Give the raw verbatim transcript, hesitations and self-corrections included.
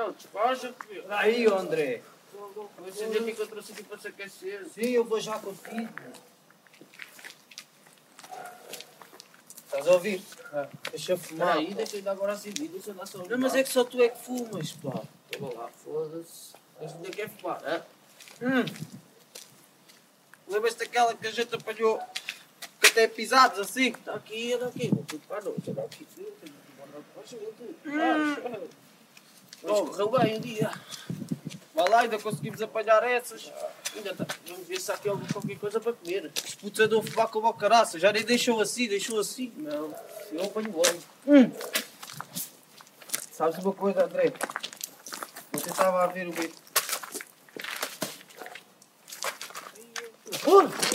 Não, despacha, meu. Aí, André. Vou acender aqui que eu trouxe aqui para se aquecer. Sim, eu vou já contigo. Estás a ouvir? Ah. Deixa eu fumar. Espera aí, deixa eu dar agora acendido, deixa eu dar só um. Não, mas é que só tu é que fumas, pá. Vamos lá, foda-se. A gente nem quer fumar, é? Hum. Lembras-te daquela que a gente apanhou que até pisados assim? Está aqui, está aqui. Vou tudo para a noite. Está aqui. Deixa eu tudo. Hum. Mas correu bem um dia. Vai lá, ainda conseguimos apanhar essas. Ainda está. Vamos ver se há aqui alguma qualquer coisa para comer. Os putos andam a fumar como ao caraça. Já nem deixou assim, deixou assim. Não, eu apanho logo. Hum. Sabes uma coisa, André? Você estava a ver o bico. Porra!